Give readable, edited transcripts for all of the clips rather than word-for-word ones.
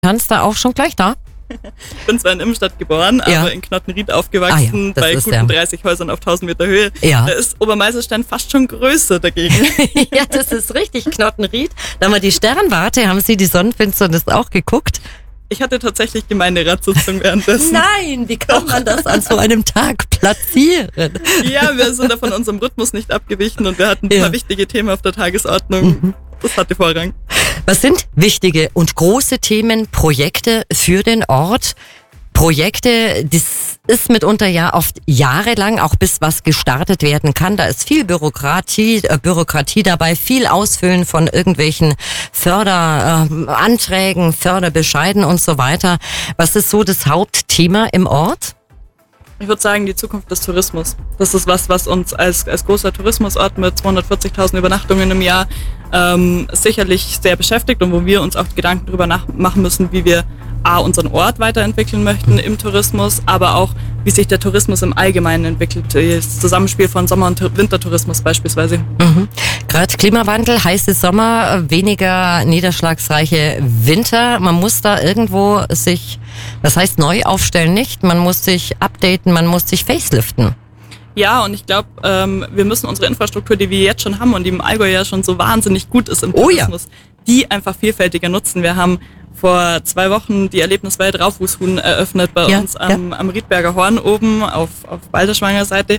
Tanzt da auch schon gleich da? Ich bin zwar in Immenstadt geboren, aber in Knottenried aufgewachsen, bei guten 30 Häusern auf 1000 Meter Höhe. Ja. Da ist Obermeisterstein fast schon größer dagegen. Ja, das ist richtig, Knottenried. Da haben wir die Sternwarte, haben Sie die Sonnenfinsternis auch geguckt? Ich hatte tatsächlich Gemeinderatssitzung währenddessen. Nein, wie kann man das an so einem Tag platzieren? Ja, wir sind da von unserem Rhythmus nicht abgewichen und wir hatten ein paar wichtige Themen auf der Tagesordnung. Das hatte Vorrang. Was sind wichtige und große Themen, Projekte für den Ort? Projekte, das ist mitunter ja oft jahrelang, auch bis was gestartet werden kann. Da ist viel Bürokratie dabei, viel Ausfüllen von irgendwelchen Förderanträgen, Förderbescheiden und so weiter. Was ist so das Hauptthema im Ort? Ich würde sagen, die Zukunft des Tourismus. Das ist was uns als großer Tourismusort mit 240.000 Übernachtungen im Jahr sicherlich sehr beschäftigt und wo wir uns auch Gedanken darüber machen müssen, wie wir unseren Ort weiterentwickeln möchten im Tourismus, aber auch, wie sich der Tourismus im Allgemeinen entwickelt. Das Zusammenspiel von Sommer- und Wintertourismus beispielsweise. Gerade Klimawandel, heiße Sommer, weniger niederschlagsreiche Winter. Man muss da irgendwo sich, das heißt neu aufstellen nicht, man muss sich updaten, man muss sich faceliften. Ja, und ich glaube, wir müssen unsere Infrastruktur, die wir jetzt schon haben und die im Allgäu ja schon so wahnsinnig gut ist im Tourismus, die einfach vielfältiger nutzen. Wir haben vor 2 Wochen die Erlebniswelt Raufußhuhn eröffnet bei uns am Riedberger Horn oben auf Balderschwanger Seite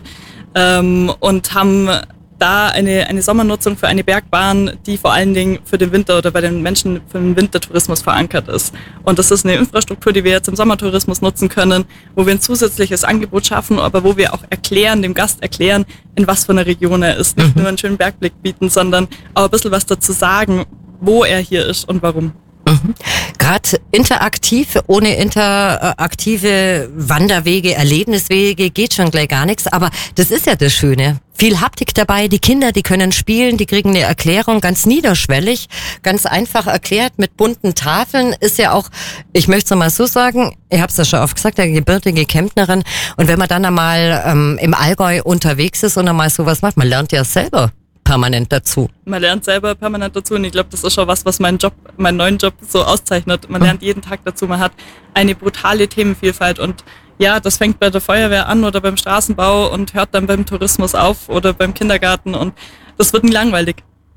und haben da eine Sommernutzung für eine Bergbahn, die vor allen Dingen für den Winter oder bei den Menschen für den Wintertourismus verankert ist. Und das ist eine Infrastruktur, die wir jetzt im Sommertourismus nutzen können, wo wir ein zusätzliches Angebot schaffen, aber wo wir auch dem Gast erklären, in was für einer Region er ist. Nicht nur einen schönen Bergblick bieten, sondern auch ein bisschen was dazu sagen, wo er hier ist und warum. Gerade interaktiv, ohne interaktive Wanderwege, Erlebniswege geht schon gleich gar nichts, aber das ist ja das Schöne. Viel Haptik dabei, die Kinder, die können spielen, die kriegen eine Erklärung, ganz niederschwellig, ganz einfach erklärt mit bunten Tafeln, ist ja auch, ich möchte es mal so sagen, ich habe es ja schon oft gesagt, eine gebürtige Kemptnerin, und wenn man dann einmal im Allgäu unterwegs ist und einmal sowas macht, man lernt ja selber permanent dazu. Man lernt selber permanent dazu und ich glaube, das ist schon was meinen neuen Job so auszeichnet. Man lernt jeden Tag dazu, man hat eine brutale Themenvielfalt und ja, das fängt bei der Feuerwehr an oder beim Straßenbau und hört dann beim Tourismus auf oder beim Kindergarten und das wird nie langweilig.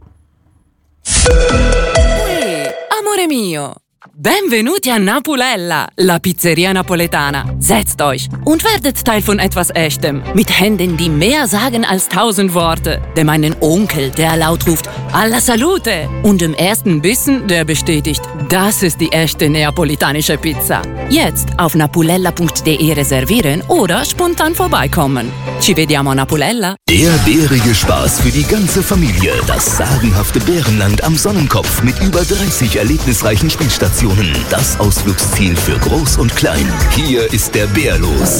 Hey, amore mio! Benvenuti a Napulella, la Pizzeria Napoletana. Setzt euch und werdet Teil von etwas Echtem. Mit Händen, die mehr sagen als 1000 Worte. Dem einen Onkel, der laut ruft, alla salute. Und dem ersten Bissen, der bestätigt, das ist die echte neapolitanische Pizza. Jetzt auf napulella.de reservieren oder spontan vorbeikommen. Ci vediamo a Napulella. Der bärige Spaß für die ganze Familie. Das sagenhafte Bärenland am Sonnenkopf mit über 30 erlebnisreichen Spielstationen. Das Ausflugsziel für Groß und Klein. Hier ist der Bär los.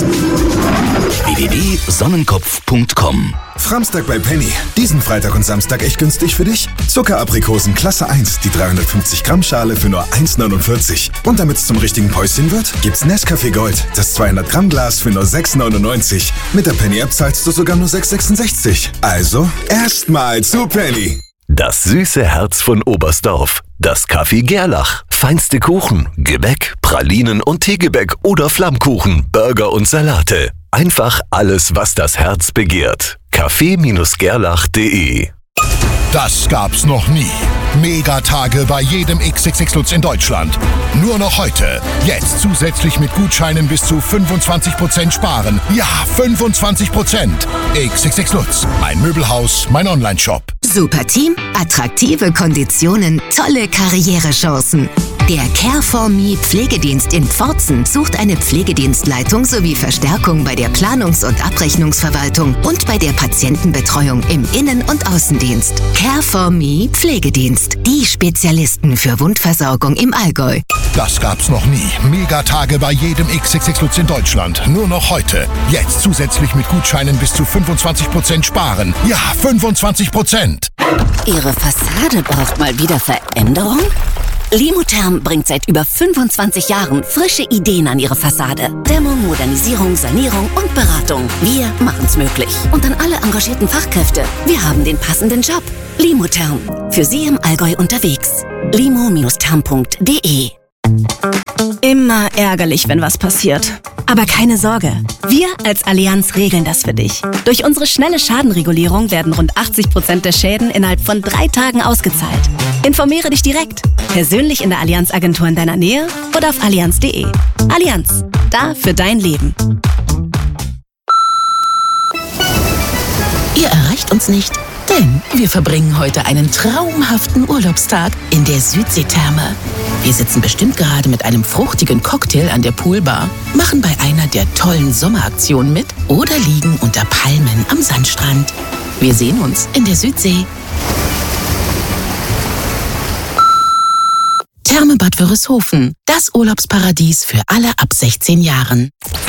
www.sonnenkopf.com. Framstag bei Penny. Diesen Freitag und Samstag echt günstig für dich. Zuckeraprikosen Klasse 1, die 350 Gramm Schale für nur 1,49. Und damit es zum richtigen Päuschen wird, gibt's Nescafé Gold, das 200 Gramm Glas für nur 6,99. Mit der Penny-App zahlst du sogar nur 6,66. Also erstmal zu Penny. Das süße Herz von Oberstdorf. Das Café Gerlach. Feinste Kuchen, Gebäck, Pralinen und Teegebäck oder Flammkuchen, Burger und Salate. Einfach alles, was das Herz begehrt. Café-gerlach.de. Das gab's noch nie. Megatage bei jedem XXX Lutz in Deutschland. Nur noch heute. Jetzt zusätzlich mit Gutscheinen bis zu 25% sparen. Ja, 25%. XXX Lutz. Mein Möbelhaus, mein Onlineshop. Super Team, attraktive Konditionen, tolle Karrierechancen. Der Care4Me Pflegedienst in Pforzheim sucht eine Pflegedienstleitung sowie Verstärkung bei der Planungs- und Abrechnungsverwaltung und bei der Patientenbetreuung im Innen- und Außendienst. Care4Me Pflegedienst. Die Spezialisten für Wundversorgung im Allgäu. Das gab's noch nie. Megatage bei jedem XXX Lutz in Deutschland. Nur noch heute. Jetzt zusätzlich mit Gutscheinen bis zu 25% sparen. Ja, 25%. Ihre Fassade braucht mal wieder Veränderung? Limotherm bringt seit über 25 Jahren frische Ideen an Ihre Fassade. Dämmung, Modernisierung, Sanierung und Beratung. Wir machen's möglich. Und an alle engagierten Fachkräfte, wir haben den passenden Job. Limotherm. Für Sie im Allgäu unterwegs. limo-therm.de Immer ärgerlich, wenn was passiert. Aber keine Sorge, wir als Allianz regeln das für dich. Durch unsere schnelle Schadenregulierung werden rund 80% der Schäden innerhalb von 3 Tagen ausgezahlt. Informiere dich direkt, persönlich in der Allianz-Agentur in deiner Nähe oder auf allianz.de. Allianz, da für dein Leben. Ihr erreicht uns nicht, denn wir verbringen heute einen traumhaften Urlaubstag in der Südseetherme. Wir sitzen bestimmt gerade mit einem fruchtigen Cocktail an der Poolbar, machen bei einer der tollen Sommeraktionen mit oder liegen unter Palmen am Sandstrand. Wir sehen uns in der Südsee. Therme Bad Wörishofen, das Urlaubsparadies für alle ab 16 Jahren.